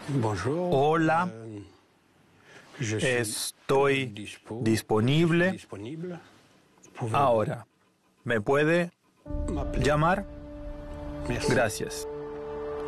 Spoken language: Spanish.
Hola, estoy disponible ahora. ¿Me puede llamar? Gracias.